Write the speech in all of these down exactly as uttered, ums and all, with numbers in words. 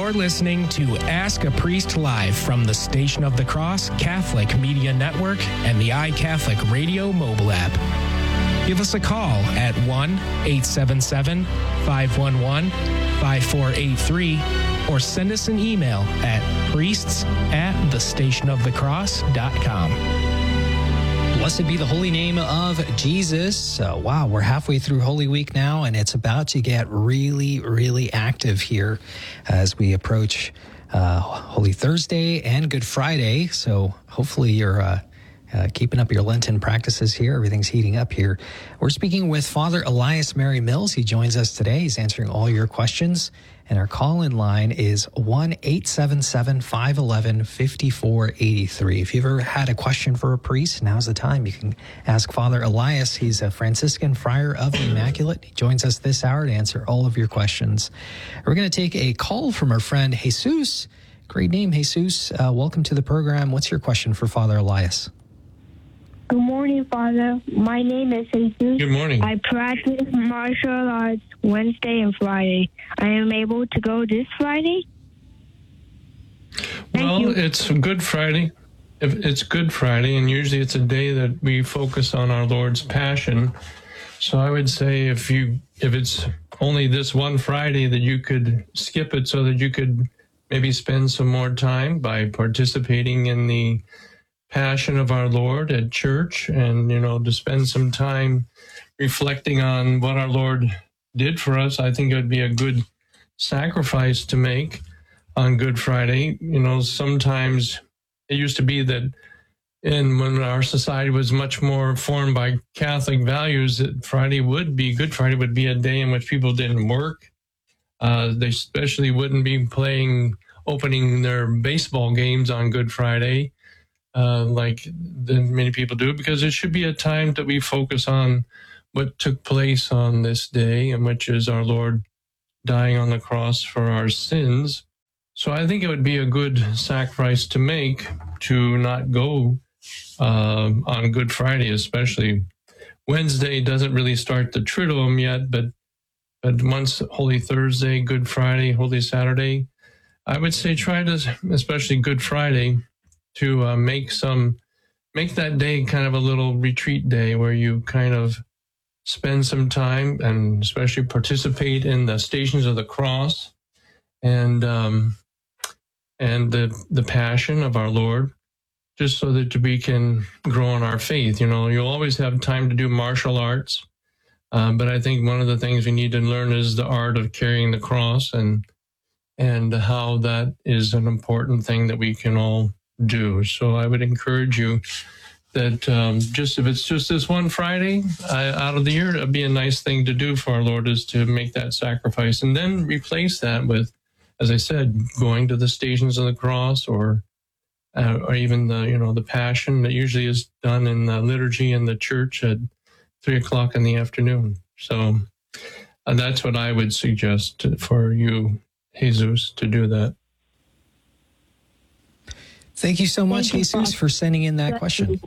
You're listening to Ask a Priest Live from the Station of the Cross Catholic Media Network and the iCatholic Radio mobile app. Give us a call at one eight seven seven, five one one, five four eight three or send us an email at priests at the station of the cross dot com. Blessed be the holy name of Jesus. Uh, wow, we're halfway through Holy Week now, and it's about to get really, really active here as we approach uh, Holy Thursday and Good Friday. So hopefully you're uh, uh, keeping up your Lenten practices here. Everything's heating up here. We're speaking with Father Elias Mary Mills. He joins us today. He's answering all your questions. And our call-in line is one eight seven seven, five one one, five four eight three. If you've ever had a question for a priest, now's the time. You can ask Father Elias. He's a Franciscan Friar of the Immaculate. He joins us this hour to answer all of your questions. We're going to take a call from our friend Jesus. Great name, Jesus. Uh, welcome to the program. What's your question for Father Elias? Good morning, Father. My name is Jesus. Good morning. I practice martial arts Wednesday and Friday. I am able to go this Friday? Thank well, you. It's Good Friday. If it's Good Friday, and usually it's a day that we focus on our Lord's Passion. So I would say if you if it's only this one Friday, that you could skip it so that you could maybe spend some more time by participating in the Passion of our Lord at church, and, you know, to spend some time reflecting on what our Lord did for us. I think it would be a good sacrifice to make on Good Friday. You know, sometimes it used to be that in when our society was much more formed by Catholic values, that Friday would be, Good Friday would be a day in which people didn't work. Uh, they especially wouldn't be playing, opening their baseball games on Good Friday. Uh, like the, many people do, because it should be a time that we focus on what took place on this day, and which is our Lord dying on the cross for our sins. So I think it would be a good sacrifice to make to not go uh, on Good Friday, especially. Wednesday doesn't really start the Triduum yet, but but once Holy Thursday, Good Friday, Holy Saturday, I would say try to, especially Good Friday, to uh, make some, make that day kind of a little retreat day where you kind of spend some time and especially participate in the Stations of the Cross and um, and the the Passion of our Lord, just so that we can grow in our faith. You know, you'll always have time to do martial arts, um, but I think one of the things we need to learn is the art of carrying the cross, and and how that is an important thing that we can all do. So I would encourage you that um, just if it's just this one Friday uh, out of the year, it'd be a nice thing to do for our Lord, is to make that sacrifice, and then replace that with, as I said, going to the Stations of the Cross, or uh, or even the you know the Passion that usually is done in the liturgy in the church at three o'clock in the afternoon. So uh, that's what I would suggest to, for you, Jesus, to do that. Thank you so much, Thank you, Jesus, for sending in that Thank question. you.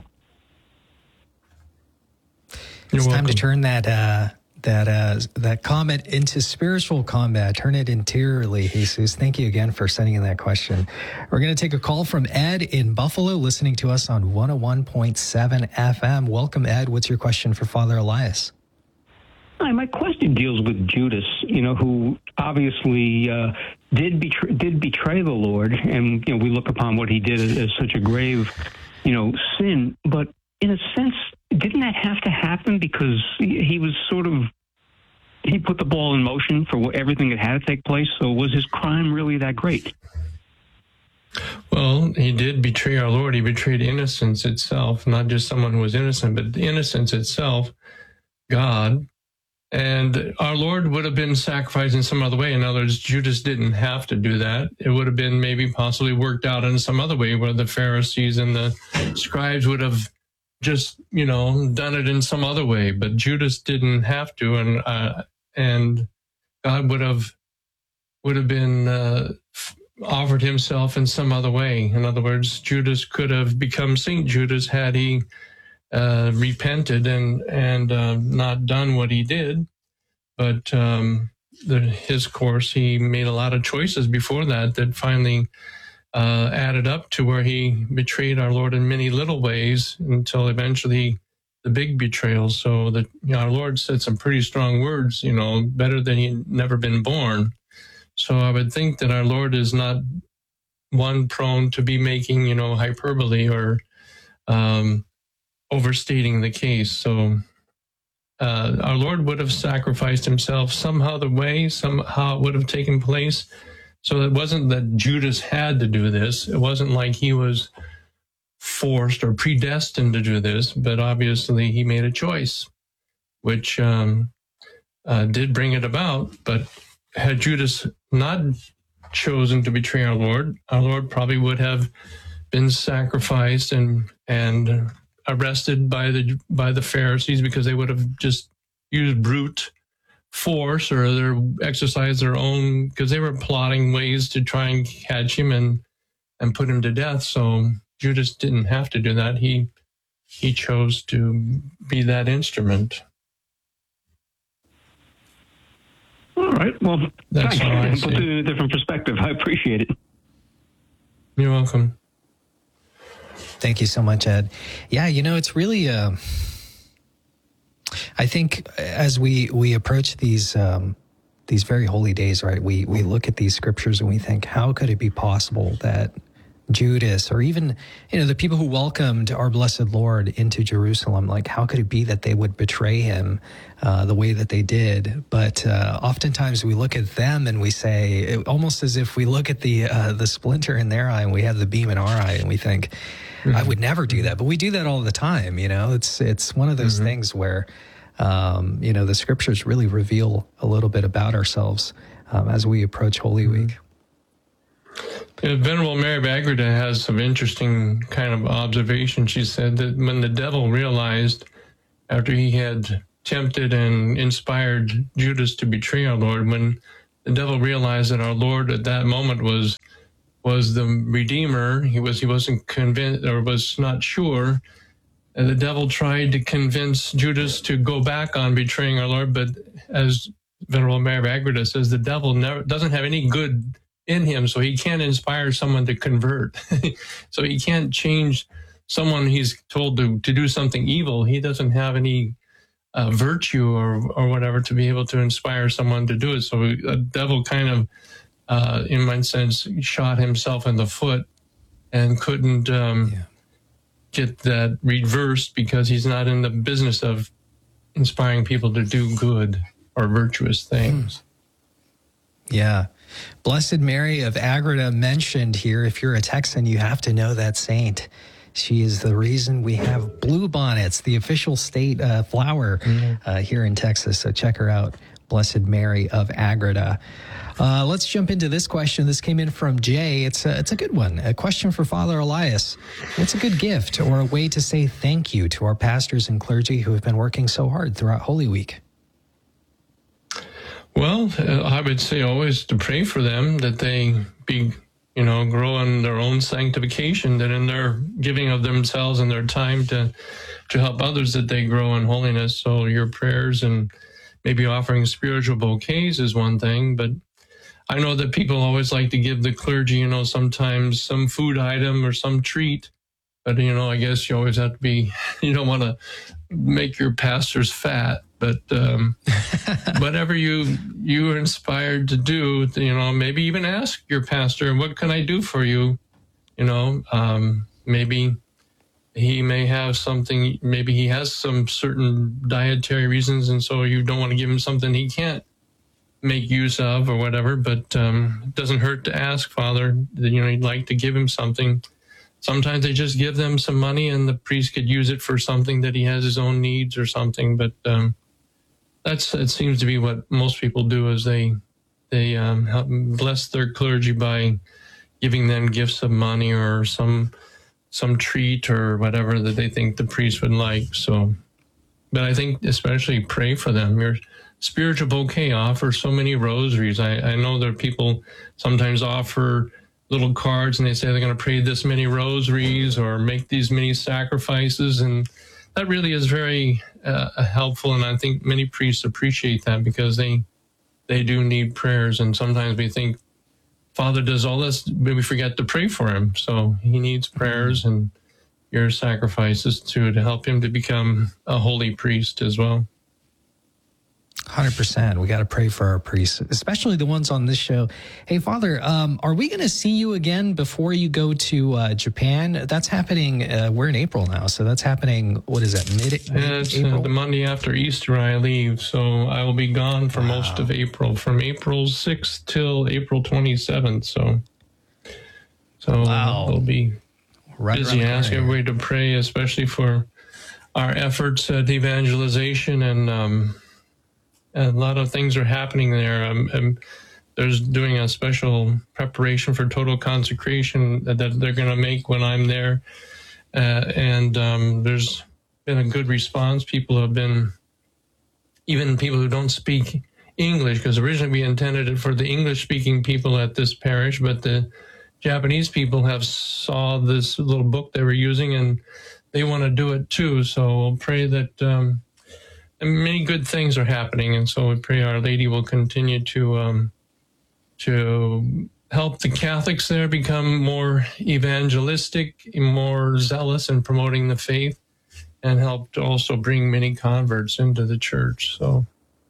It's You're time welcome. to turn that uh, that uh, that comment into spiritual combat. Turn it interiorly, Jesus. Thank you again for sending in that question. We're going to take a call from Ed in Buffalo, listening to us on one oh one point seven F M. Welcome, Ed. What's your question for Father Elias? Hi, my question deals with Judas, you know, who obviously uh, did betray, did betray the Lord, and you know we look upon what he did as, as such a grave, you know, sin. But in a sense, didn't that have to happen because he, he was sort of he put the ball in motion for what, everything that had to take place? So was his crime really that great? Well, he did betray our Lord. He betrayed innocence itself, not just someone who was innocent, but the innocence itself, God. And our Lord would have been sacrificed in some other way. In other words, Judas didn't have to do that. It would have been maybe possibly worked out in some other way, where the Pharisees and the scribes would have just, you know, done it in some other way. But Judas didn't have to, and uh, and God would have would have been uh, offered himself in some other way. In other words, Judas could have become Saint Judas had he Uh, repented and and uh, not done what he did, but um, the, his course, he made a lot of choices before that that finally uh, added up to where he betrayed our Lord in many little ways until eventually the big betrayal. So that, you know, our Lord said some pretty strong words, you know, better than he'd never been born. So I would think that our Lord is not one prone to be making, you know, hyperbole or um, overstating the case. So uh, our Lord would have sacrificed himself somehow the way, somehow it would have taken place. So it wasn't that Judas had to do this. It wasn't like he was forced or predestined to do this, but obviously he made a choice, which um, uh, did bring it about. But had Judas not chosen to betray our Lord, our Lord probably would have been sacrificed and and arrested by the by the Pharisees, because they would have just used brute force or their exercise their own, because they were plotting ways to try and catch him and and put him to death. So Judas didn't have to do that. He he chose to be that instrument. All right. Well, That's how I thanks. see Put it it. in a different perspective. I appreciate it. You're welcome. Thank you so much, Ed. Yeah, you know, it's really, uh, I think as we, we approach these, um, these very holy days, right, we, we look at these scriptures and we think, how could it be possible that Judas, or even, you know, the people who welcomed our blessed Lord into Jerusalem, like, how could it be that they would betray him uh, the way that they did? But uh, oftentimes we look at them and we say, it, almost as if we look at the uh, the splinter in their eye and we have the beam in our eye, and we think, mm-hmm. I would never do that. But we do that all the time. You know, it's it's one of those mm-hmm. things where, um, you know, the scriptures really reveal a little bit about ourselves um, as we approach Holy mm-hmm. Week. Yeah, Venerable Mary of Agreda has some interesting kind of observation. She said that when the devil realized, after he had tempted and inspired Judas to betray our Lord, when the devil realized that our Lord at that moment was was the Redeemer, he was he wasn't convinced, or was not sure, and the devil tried to convince Judas to go back on betraying our Lord. But as Venerable Mary of Agreda says, the devil never doesn't have any good in him, so he can't inspire someone to convert. So he can't change someone he's told to, to do something evil. He doesn't have any uh, virtue or or whatever to be able to inspire someone to do it. So the devil kind of, uh, in one sense, shot himself in the foot and couldn't um, yeah. get that reversed, because he's not in the business of inspiring people to do good or virtuous things. Yeah. Blessed Mary of Agreda mentioned here. If you're a Texan, you have to know that saint. She is the reason we have bluebonnets, the official state uh, flower mm-hmm. uh, here in Texas. So check her out, Blessed Mary of Agreda. Uh, let's jump into this question. This came in from Jay. It's a, it's a good one. A question for Father Elias. What's a good gift or a way to say thank you to our pastors and clergy who have been working so hard throughout Holy Week? Well, uh, I would say always to pray for them, that they be, you know, grow in their own sanctification, that in their giving of themselves and their time to to help others, that they grow in holiness. So your prayers and maybe offering spiritual bouquets is one thing, but I know that people always like to give the clergy, you know, sometimes some food item or some treat. But, you know, I guess you always have to be, you don't want to make your pastors fat, but um, whatever you you are inspired to do, you know, maybe even ask your pastor, what can I do for you? You know, um, maybe he may have something, maybe he has some certain dietary reasons, and so you don't want to give him something he can't make use of or whatever, but um, it doesn't hurt to ask, Father, that, you know, you'd like to give him something. Sometimes they just give them some money and the priest could use it for something that he has his own needs or something. But um, that's it seems to be what most people do, is they they um, help bless their clergy by giving them gifts of money or some some treat or whatever that they think the priest would like. So, but I think especially pray for them. Your spiritual bouquet, offer so many rosaries. I, I know there are people sometimes offer little cards and they say they're going to pray this many rosaries or make these many sacrifices, and that really is very uh, helpful, and I think many priests appreciate that, because they they do need prayers. And sometimes we think, Father does all this, but we forget to pray for him. So he needs prayers and your sacrifices too, to help him to become a holy priest as well. one hundred percent. We got to pray for our priests, especially the ones on this show. Hey, Father, um, are we going to see you again before you go to uh, Japan? That's happening. Uh, we're in April now, so that's happening. What is that? Mid, mid it's uh, the Monday after Easter. I leave, so I will be gone for wow. most of April, from April sixth till April twenty-seventh. So, so wow. we'll be right busy. Ask everybody to pray, especially for our efforts at evangelization and. Um, A lot of things are happening there. Um, um, there's doing a special preparation for total consecration that they're going to make when I'm there. Uh, and um, there's been a good response. People have been, even people who don't speak English, because originally we intended it for the English-speaking people at this parish, but the Japanese people have saw this little book they were using, and they want to do it too. So we'll pray that... Um, And many good things are happening, and so we pray Our Lady will continue to um, to help the Catholics there become more evangelistic, more zealous in promoting the faith, and help to also bring many converts into the church. So.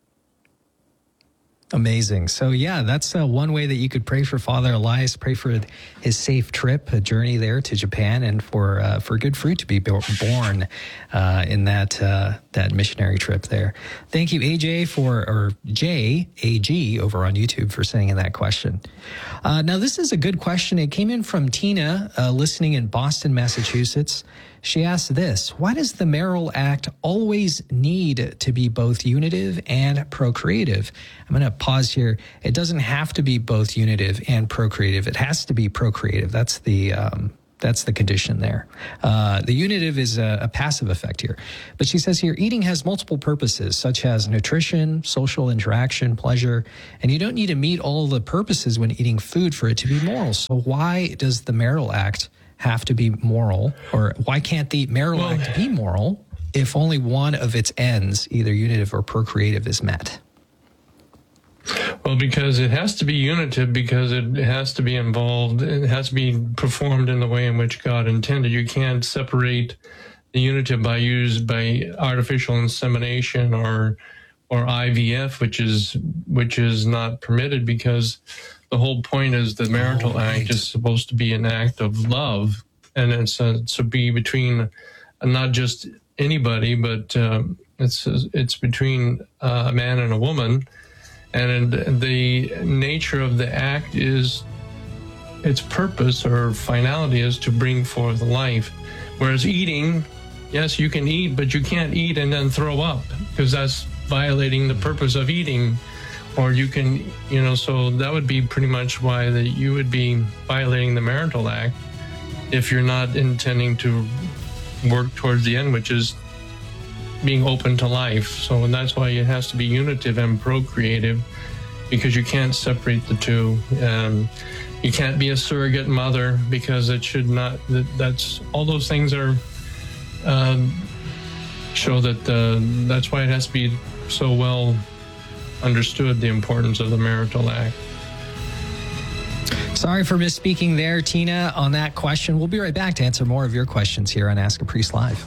Amazing. So, yeah, that's uh, one way that you could pray for Father Elias, pray for his safe trip, a journey there to Japan, and for uh, for good fruit to be born uh, in that uh, that missionary trip there. Thank you, A J, for, or J, A G, over on YouTube for sending in that question. Uh, now, this is a good question. It came in from Tina, uh, listening in Boston, Massachusetts. She asked this: why does the marital act always need to be both unitive and procreative? I'm going to pause here. It doesn't have to be both unitive and procreative. It has to be procreative. That's the um, that's the condition there. Uh, the unitive is a, a passive effect here. But she says here, eating has multiple purposes, such as nutrition, social interaction, pleasure, and you don't need to meet all the purposes when eating food for it to be moral. So why does the marital act have to be moral, or why can't the marital well, act be moral if only one of its ends, either unitive or procreative, is met? Well, because it has to be unitive, because it has to be involved, it has to be performed in the way in which God intended. You can't separate the unitive by use by artificial insemination or or I V F, which is which is not permitted, because the whole point is the marital oh, right. act is supposed to be an act of love, and it's uh, to be between uh, not just anybody, but um, it's it's between uh, a man and a woman, and the nature of the act is its purpose or finality is to bring forth life. Whereas eating, yes, you can eat, but you can't eat and then throw up, because that's violating the purpose of eating. Or you can, you know, so that would be pretty much why that you would be violating the marital act if you're not intending to work towards the end, which is being open to life. So and that's why it has to be unitive and procreative, because you can't separate the two. Um, you can't be a surrogate mother, because it should not, that, that's, all those things are, um, show that uh, that's why it has to be so well understood, the importance of the marital act. Sorry for misspeaking there, Tina, on that question. We'll be right back to answer more of your questions here on Ask a Priest Live.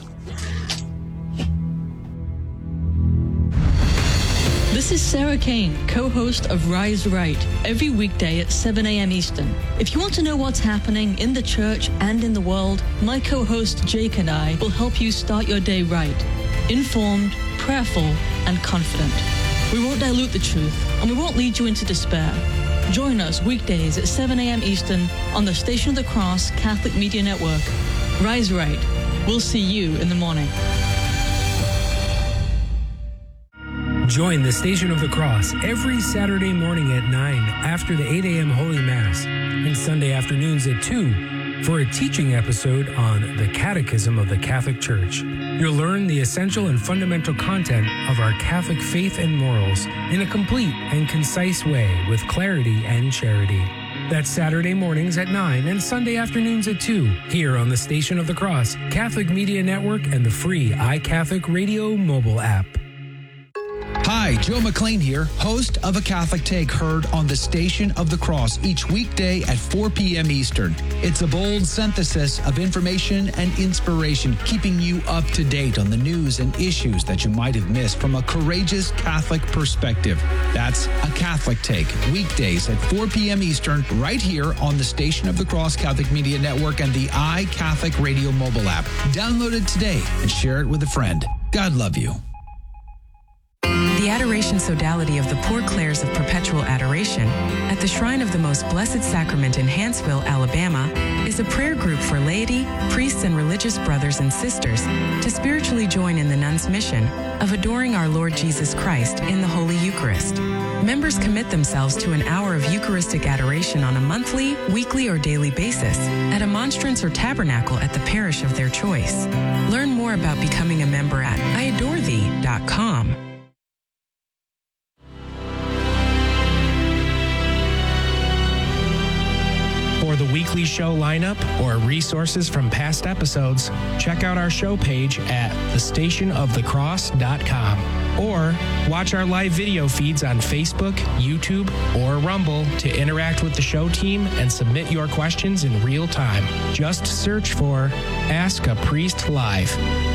This is Sarah Kane, co-host of Rise Right, every weekday at seven a.m. Eastern. If you want to know what's happening in the church and in the world, my co-host Jake and I will help you start your day right, informed, prayerful, and confident. We won't dilute the truth, and we won't lead you into despair. Join us weekdays at seven a.m. Eastern on the Station of the Cross Catholic Media Network. Rise Right. We'll see you in the morning. Join the Station of the Cross every Saturday morning at nine after the eight a.m. Holy Mass, and Sunday afternoons at two for a teaching episode on the Catechism of the Catholic Church. You'll learn the essential and fundamental content of our Catholic faith and morals in a complete and concise way with clarity and charity. That's Saturday mornings at nine and Sunday afternoons at two, here on the Station of the Cross, Catholic Media Network, and the free iCatholic Radio mobile app. Hi, Joe McLean here, host of A Catholic Take, heard on the Station of the Cross each weekday at four p.m. Eastern. It's a bold synthesis of information and inspiration, keeping you up to date on the news and issues that you might have missed from a courageous Catholic perspective. That's A Catholic Take, weekdays at four p.m. Eastern, right here on the Station of the Cross Catholic Media Network and the iCatholic Radio mobile app. Download it today and share it with a friend. God love you. The Adoration Sodality of the Poor Clares of Perpetual Adoration at the Shrine of the Most Blessed Sacrament in Hanceville, Alabama, is a prayer group for laity, priests, and religious brothers and sisters to spiritually join in the nuns' mission of adoring our Lord Jesus Christ in the Holy Eucharist. Members commit themselves to an hour of Eucharistic adoration on a monthly, weekly, or daily basis at a monstrance or tabernacle at the parish of their choice. Learn more about becoming a member at I adore thee dot com. For the weekly show lineup or resources from past episodes, check out our show page at the station of the cross dot com or watch our live video feeds on Facebook, YouTube, or Rumble to interact with the show team and submit your questions in real time. Just search for Ask a Priest Live.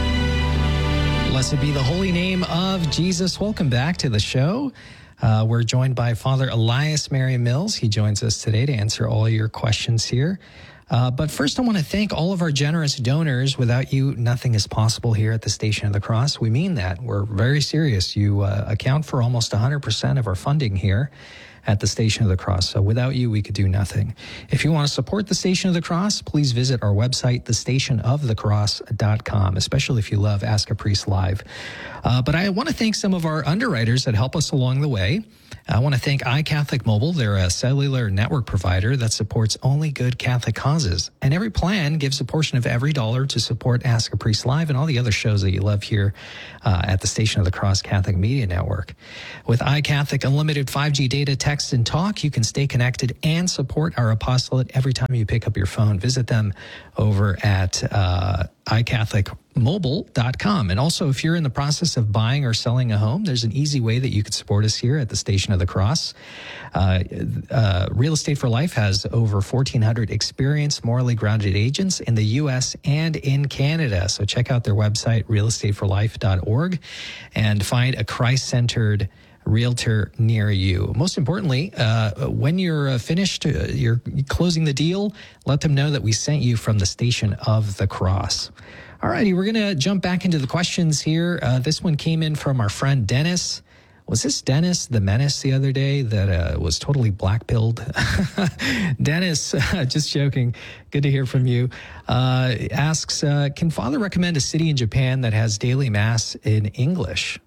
Blessed be the holy name of Jesus. Welcome back to the show. Uh, we're joined by Father Elias Mary Mills. He joins us today to answer all your questions here. Uh, but first, I want to thank all of our generous donors. Without you, nothing is possible here at the Station of the Cross. We mean that. We're very serious. You uh, account for almost one hundred percent of our funding here at the Station of the Cross. So without you, we could do nothing. If you want to support the Station of the Cross, please visit our website, the station of the cross dot com, especially if you love Ask a Priest Live. Uh, but I want to thank some of our underwriters that help us along the way. I want to thank iCatholic Mobile. They're a cellular network provider that supports only good Catholic causes. And every plan gives a portion of every dollar to support Ask a Priest Live and all the other shows that you love here uh, at the Station of the Cross Catholic Media Network. With iCatholic Unlimited five G data, text, and talk, you can stay connected and support our apostolate every time you pick up your phone. Visit them over at uh, i catholic mobile dot com. And also, if you're in the process of buying or selling a home, there's an easy way that you could support us here at the Station of the Cross. Uh, uh, Real Estate for Life has over fourteen hundred experienced, morally grounded agents in the U S and in Canada. So check out their website, real estate for life dot org, and find a Christ-centered realtor near you. Most importantly, uh, when you're uh, finished, uh, you're closing the deal, let them know that we sent you from the Station of the Cross. All righty, we're going to jump back into the questions here. Uh, this one came in from our friend Dennis. Was this Dennis the Menace the other day that uh, was totally black-pilled? Dennis, uh, just joking. Good to hear from you. Uh, asks, uh, can Father recommend a city in Japan that has daily Mass in English?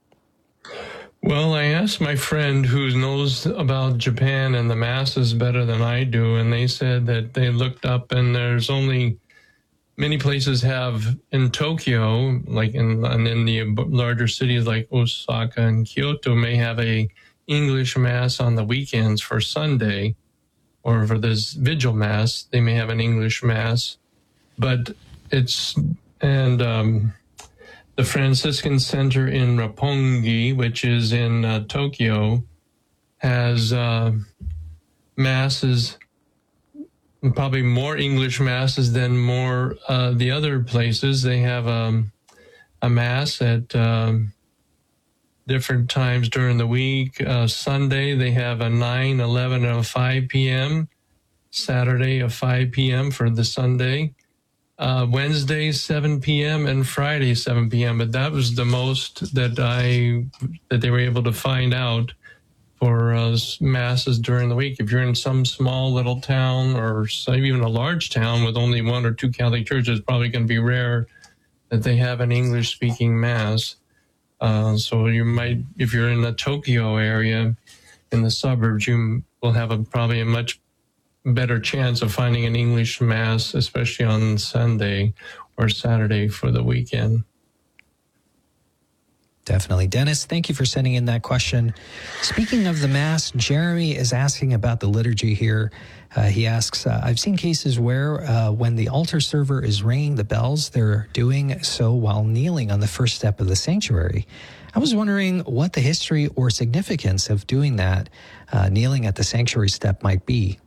Well, I asked my friend who knows about Japan and the Masses better than I do, and they said that they looked up and there's only many places have in Tokyo, like in, and in the larger cities like Osaka and Kyoto, may have a English Mass on the weekends for Sunday, or for this Vigil Mass, they may have an English Mass. But it's, and um, the Franciscan Center in Roppongi, which is in uh, Tokyo, has uh, Masses, probably more English Masses than more uh, the other places. They have um, a Mass at um, different times during the week. Uh, Sunday, they have a nine, eleven, and a five p.m. Saturday, a five p.m. for the Sunday. Uh, Wednesday, seven p.m. and Friday, seven p.m. But that was the most that I that they were able to find out for uh, Masses during the week. If you're in some small little town or even a large town with only one or two Catholic churches, it's probably going to be rare that they have an English-speaking Mass. Uh, so you might, if you're in the Tokyo area, in the suburbs, you will have a, probably a much better chance of finding an English Mass, especially on Sunday or Saturday for the weekend. Definitely. Dennis, thank you for sending in that question. Speaking of the Mass, Jeremy is asking about the liturgy here. Uh, he asks, uh, I've seen cases where uh, when the altar server is ringing the bells, they're doing so while kneeling on the first step of the sanctuary. I was wondering what the history or significance of doing that, uh, kneeling at the sanctuary step, might be.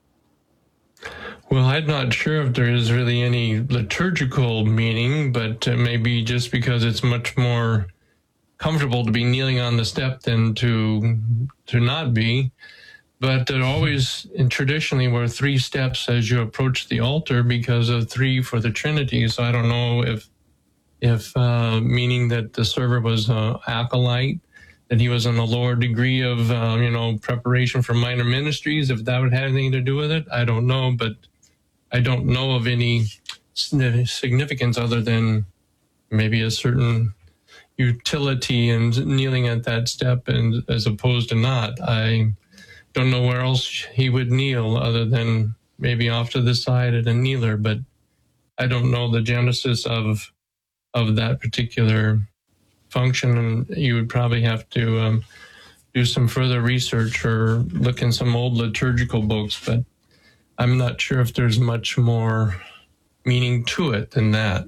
Well, I'm not sure if there is really any liturgical meaning, but uh, maybe just because it's much more comfortable to be kneeling on the step than to to not be. But there always, and traditionally, were three steps as you approach the altar because of three for the Trinity. So I don't know if, if uh, meaning that the server was an acolyte, that he was in a lower degree of, uh, you know, preparation for minor ministries, if that would have anything to do with it. I don't know, but I don't know of any significance other than maybe a certain utility in kneeling at that step, and as opposed to not. I don't know where else he would kneel other than maybe off to the side at a kneeler, but I don't know the genesis of of that particular function, and you would probably have to um, do some further research or look in some old liturgical books, but I'm not sure if there's much more meaning to it than that.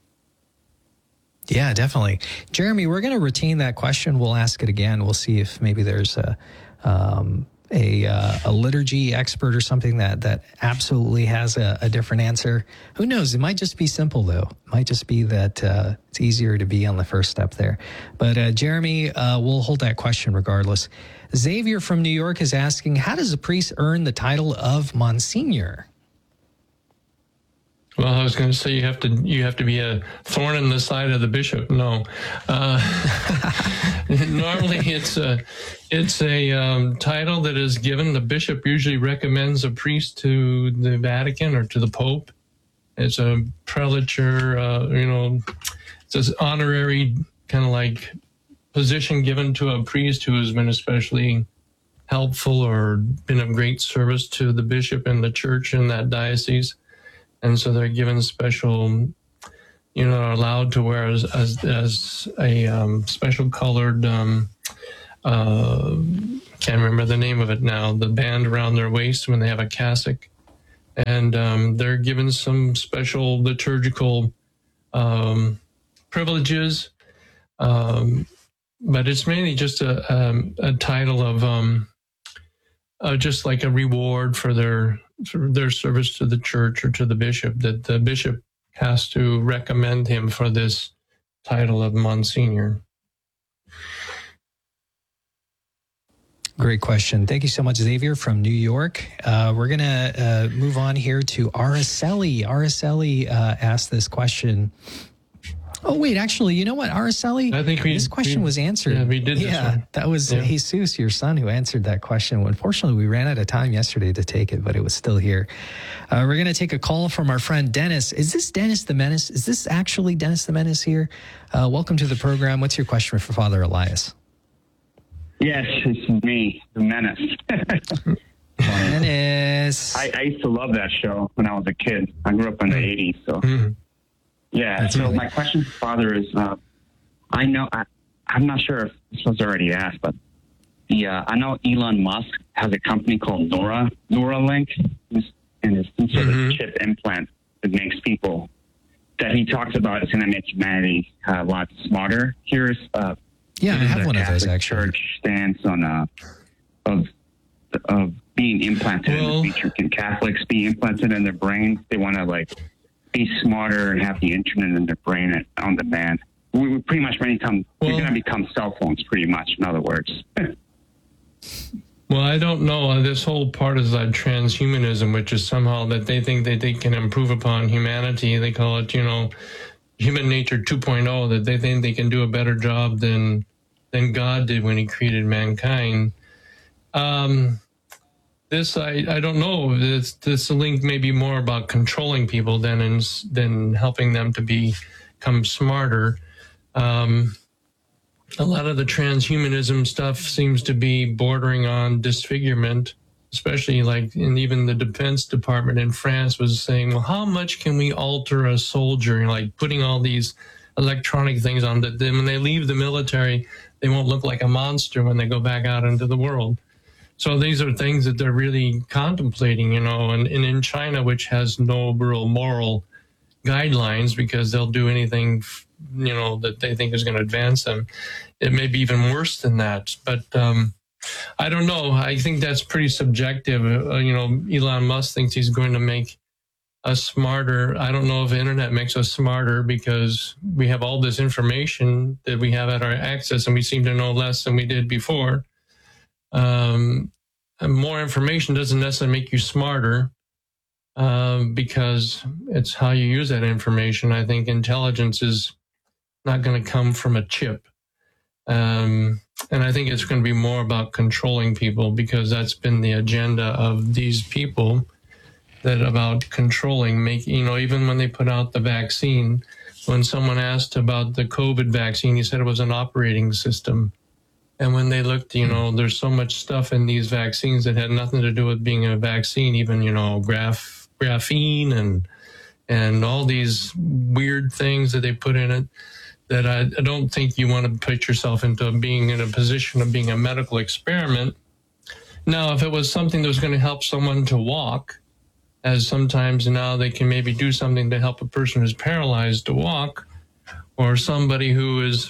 Yeah, definitely. Jeremy, we're going to retain that question. We'll ask it again. We'll see if maybe there's a um, a, uh, a liturgy expert or something that that absolutely has a, a different answer. Who knows? It might just be simple, though. It might just be that uh, it's easier to be on the first step there. But uh, Jeremy, uh, we'll hold that question regardless. Xavier from New York is asking, how does a priest earn the title of Monsignor? Well, I was going to say you have to you have to be a thorn in the side of the bishop. No, uh, normally it's a it's a um, title that is given. The bishop usually recommends a priest to the Vatican or to the Pope. It's a prelature, uh, you know, it's an honorary kind of like position given to a priest who has been especially helpful or been of great service to the bishop and the church in that diocese. And so they're given special, you know, allowed to wear as as, as a um, special colored, um, uh, can't remember the name of it now, the band around their waist when they have a cassock. And um, they're given some special liturgical um, privileges. Um, but it's mainly just a, um, a title of um, uh, just like a reward for their for their service to the church or to the bishop, that the bishop has to recommend him for this title of Monsignor. Great question. Thank you so much, Xavier from New York. Uh, we're going to uh, move on here to Araceli. Araceli uh, asked this question. Oh, wait, actually, you know what, Araceli? I think we, this question we, was answered. Yeah, we did this Yeah, one. that was yeah. Jesus, your son, who answered that question. Unfortunately, we ran out of time yesterday to take it, but it was still here. Uh, we're going to take a call from our friend Dennis. Is this Dennis the Menace? Is this actually Dennis the Menace here? Uh, welcome to the program. What's your question for Father Elias? Yes, it's me, the Menace. Menace. I, I used to love that show when I was a kid. I grew up in the eighties, so... Mm-hmm. Yeah, That's so really... my question for Father is, uh, I know, I, I'm not sure if this was already asked, but the uh, I know Elon Musk has a company called Neura, Neuralink, and it's some sort mm-hmm. of chip implant that makes people, that he talks about is going to make humanity uh, a lot smarter. Here's uh, yeah, I have one Catholic of those, actually. Church stance on, uh, of, of being implanted well, in the future. Can Catholics be implanted in their brains? They want to, like, be smarter and have the internet in their brain on demand. We, we pretty much become, well, we're going to become cell phones, pretty much, in other words. Well, I don't know. This whole part is that transhumanism, which is somehow that they think that they can improve upon humanity. They call it, you know, human nature two point oh, that they think they can do a better job than than God did when he created mankind. Um, this, I, I don't know. This, this link may be more about controlling people than in, than helping them to be, become smarter. Um, a lot of the transhumanism stuff seems to be bordering on disfigurement, especially like in even the Defense Department in France was saying, well, how much can we alter a soldier? And like putting all these electronic things on that then when they leave the military, they won't look like a monster when they go back out into the world. So these are things that they're really contemplating, you know, and, and in China, which has no real moral guidelines because they'll do anything, you know, that they think is going to advance them. It may be even worse than that. But um, I don't know. I think that's pretty subjective. Uh, you know, Elon Musk thinks he's going to make us smarter. I don't know if the internet makes us smarter because we have all this information that we have at our access and we seem to know less than we did before. Um, and more information doesn't necessarily make you smarter um, because it's how you use that information. I think intelligence is not going to come from a chip. Um, and I think it's going to be more about controlling people because that's been the agenda of these people. That about controlling, making, you know, even when they put out the vaccine, when someone asked about the COVID vaccine, he said it was an operating system. And when they looked, you know, there's so much stuff in these vaccines that had nothing to do with being a vaccine, even, you know, graph, graphene and and all these weird things that they put in it that I, I don't think you want to put yourself into being in a position of being a medical experiment. Now, if it was something that was going to help someone to walk, as sometimes now they can maybe do something to help a person who's paralyzed to walk, or somebody who is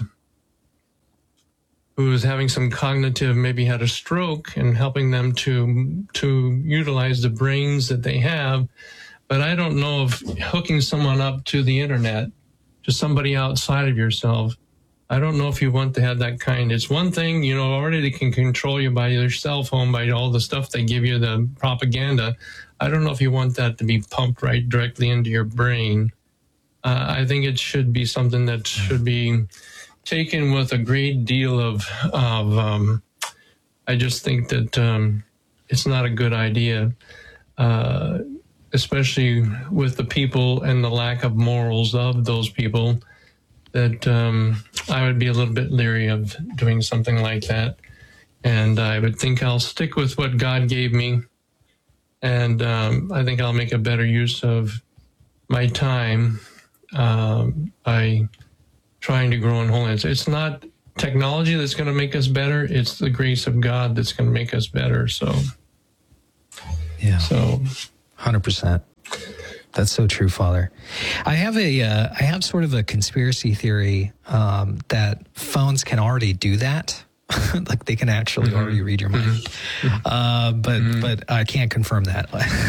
who is having some cognitive, maybe had a stroke, and helping them to to utilize the brains that they have. But I don't know if hooking someone up to the internet, to somebody outside of yourself, I don't know if you want to have that kind. It's one thing, you know, already they can control you by your cell phone, by all the stuff they give you, the propaganda. I don't know if you want that to be pumped right directly into your brain. Uh, I think it should be something that should be taken with a great deal of, of um, I just think that um, it's not a good idea, uh, especially with the people and the lack of morals of those people, that um, I would be a little bit leery of doing something like that. And I would think I'll stick with what God gave me. And um, I think I'll make a better use of my time um, by trying to grow in holiness. It's not technology that's going to make us better. It's the grace of God that's going to make us better. So, yeah. So, one hundred percent. That's so true, Father. I have a, uh, I have sort of a conspiracy theory um, that phones can already do that. Like they can actually mm-hmm. already read your mind, mm-hmm. uh, but mm-hmm. but I can't confirm that.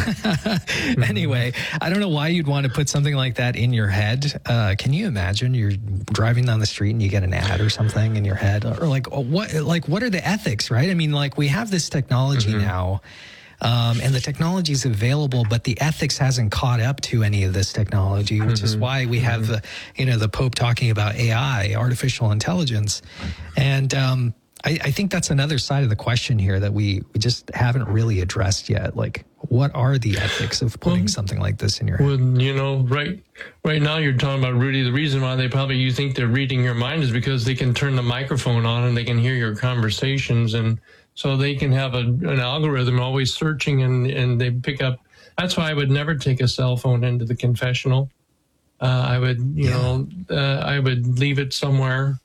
mm-hmm. Anyway, I don't know why you'd want to put something like that in your head. Uh, can you imagine you're driving down the street and you get an ad or something in your head, or like what like what are the ethics, right? I mean, like we have this technology mm-hmm. now. Um, and the technology is available, but the ethics hasn't caught up to any of this technology, which mm-hmm. is why we have the, you know, the Pope talking about A I, artificial intelligence. And um, I, I think that's another side of the question here that we, we just haven't really addressed yet. Like, what are the ethics of putting well, something like this in your head? Well, you know, right, right now you're talking about, Rudy, the reason why they probably, you think they're reading your mind is because they can turn the microphone on and they can hear your conversations, and so they can have a, an algorithm always searching, and, and they pick up. That's why I would never take a cell phone into the confessional. Uh, I would, you yeah. know, uh, I would leave it somewhere.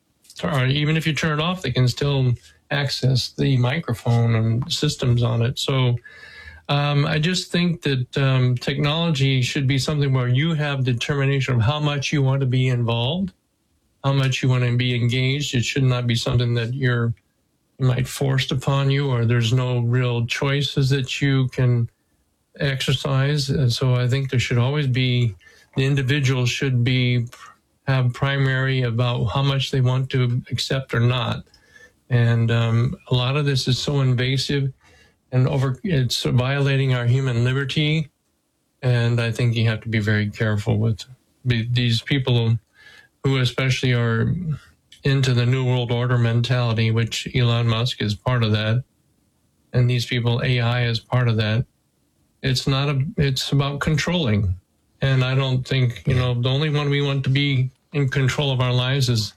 Or even if you turn it off, they can still access the microphone and systems on it. So um, I just think that um, technology should be something where you have determination of how much you want to be involved, how much you want to be engaged. It should not be something that you're might forced upon you, or there's no real choices that you can exercise. And so I think there should always be, the individual should be, have primary about how much they want to accept or not. And um, a lot of this is so invasive and over, it's violating our human liberty. And I think you have to be very careful with these people who especially are into the New World Order mentality, which Elon Musk is part of that. And these people, A I is part of that. It's not a, it's about controlling. And I don't think, you know, the only one we want to be in control of our lives is,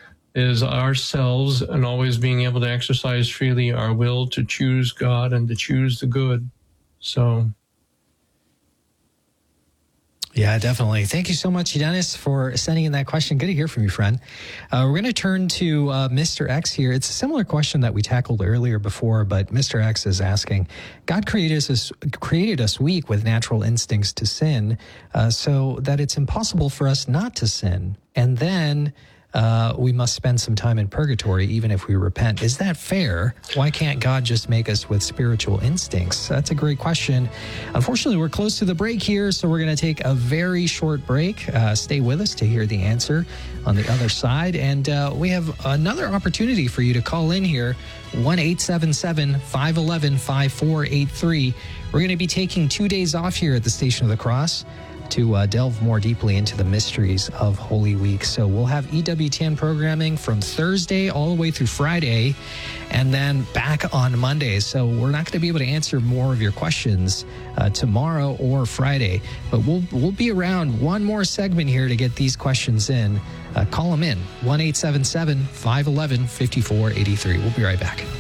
is ourselves, and always being able to exercise freely our will to choose God and to choose the good. So. Yeah, definitely. Thank you so much, Dennis, for sending in that question. Good to hear from you, friend. Uh, we're going to turn to uh, Mister X here. It's a similar question that we tackled earlier before, but Mister X is asking, God created us, created us weak with natural instincts to sin, uh, so that it's impossible for us not to sin. And then uh, we must spend some time in purgatory, even if we repent. Is that fair? Why can't God just make us with spiritual instincts? That's a great question. Unfortunately, we're close to the break here, so we're going to take a very short break. Uh, stay with us to hear the answer on the other side. And uh, we have another opportunity for you to call in here, one eight seven seven, five one one, five four eight three. We're going to be taking two days off here at the Station of the Cross to uh, delve more deeply into the mysteries of Holy Week. So we'll have E W T N programming from Thursday all the way through Friday, and then back on Monday. So we're not going to be able to answer more of your questions uh, tomorrow or Friday, but we'll we'll be around one more segment here to get these questions in. Uh, call them in, one eight seven seven, five one one, five four eight three. We'll be right back.